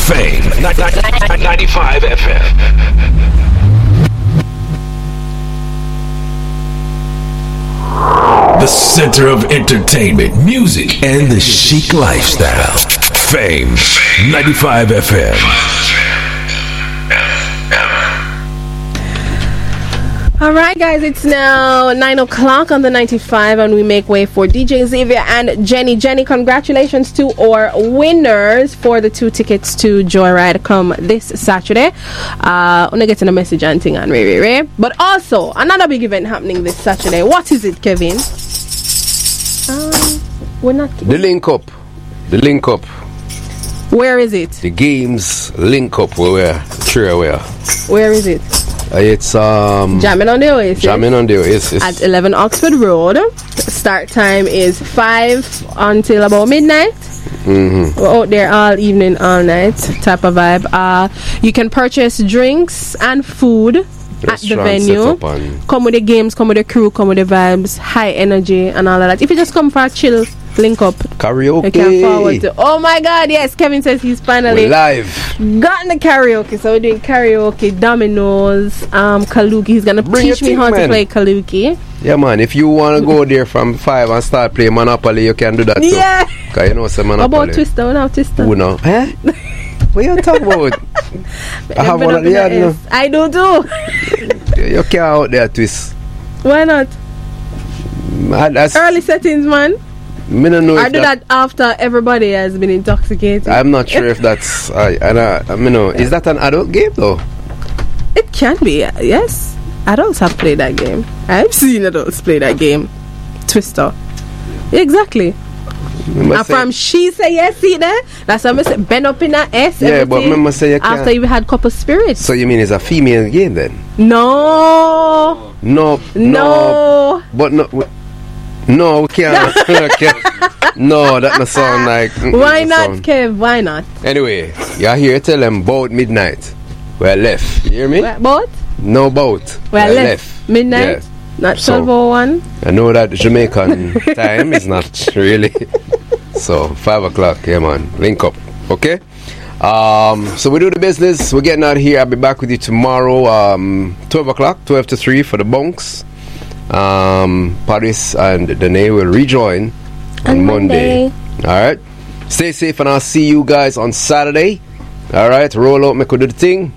Fame 95 FM. The center of entertainment, music, and the chic lifestyle. Fame 95 FM. All right, guys, it's now 9 o'clock on the 95, and we make way for DJ Xavier and Jenny. Jenny, congratulations to our winners for the 2 tickets to Joyride come this Saturday. I'm getting a message and thing on Ray. But also, another big event happening this Saturday. What is it, Kevin? We're not... The link up. Where is it? The games link up where Where is it? It's Jamming on the Oasis. At 11 Oxford Road. Start time is 5 until about midnight. We're out there all evening, all night type of vibe. You can purchase drinks and food at the venue. Come with the games, come with the crew, come with the vibes, high energy and all of that. If you just come for a chill link up, karaoke, you can forward to. Oh my God, yes, Kevin says he's finally live gotten the karaoke. So we're doing karaoke, dominoes, Kaluki. He's gonna teach me how to play Kaluki. Yeah, man, if you want to go there from 5 and start playing Monopoly, you can do that too. Yeah, because you know some Monopoly. About Twister, we have Twister. Who know? What you talking about? I have one at the yard, no? I do too. You can't out there twist. Why not? That's early settings, man. Me don't know. I do that after everybody has been intoxicated. I'm not sure if that's. Is that an adult game though? It can be. Yes, adults have played that game. I've seen adults play that game. Twister. Exactly. And from she say yes, see there. That's what I say. Bend up in that S. Yeah, but remember say you can't. After you had couple spirits. So you mean it's a female game then? No. But no, we can't. No, that doesn't sound like. Why not, Kev? Why not? Anyway, you're here. Tell them about midnight. We're left. You hear me? Boat? No boat. We're left. Midnight? Yeah. Not 12:01. I know that Jamaican time is not really. So 5 o'clock, yeah, man. Link up, okay? So we do the business. We're getting out of here. I'll be back with you tomorrow, 12 o'clock, 12 to 3 for the bunks. Paris and Danae will rejoin on Monday. Alright? Stay safe and I'll see you guys on Saturday. Alright? Roll out, make we do the thing.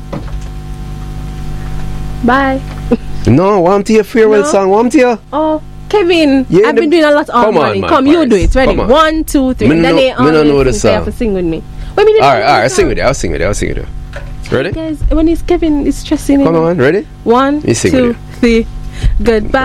Bye. No, want to your farewell song, want to? Oh, Kevin, I've been doing a lot all morning. Come, you do it. Ready? 1, 2, 3. I don't know the song. You have to sing with me. Alright, I'll sing with you. I'll sing with you. Ready? Guys, when it's Kevin, it's stressing. Come on, ready? 1, 2, 3. Goodbye.